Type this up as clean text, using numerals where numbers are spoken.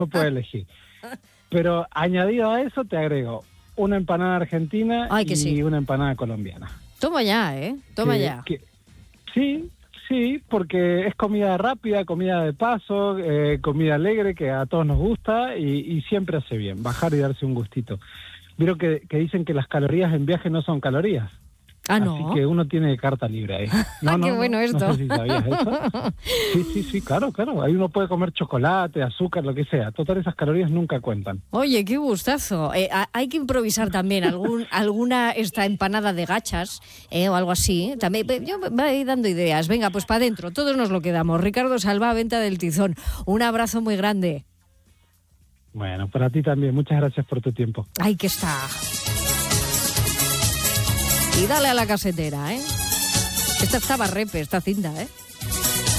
no puede elegir. Pero añadido a eso te agrego una empanada argentina y una empanada colombiana. Toma ya, ¿eh? Toma ya. Sí, porque es comida rápida, comida de paso, comida alegre que a todos nos gusta y siempre hace bien, bajar y darse un gustito. Vieron que dicen que las calorías en viaje no son calorías. ¿No? Así que uno tiene carta libre ahí. Qué bueno esto. No sé si sabías eso. Sí, claro. Ahí uno puede comer chocolate, azúcar, lo que sea. Total, esas calorías nunca cuentan. Oye, qué gustazo. Hay que improvisar también alguna empanada de gachas o algo así. También, yo me voy dando ideas. Venga, pues para adentro. Todos nos lo quedamos. Ricardo Salvá, Venta del Tizón. Un abrazo muy grande. Bueno, para ti también. Muchas gracias por tu tiempo. Ahí que está. Y dale a la casetera, ¿eh? Esta estaba repe, esta cinta, ¿eh?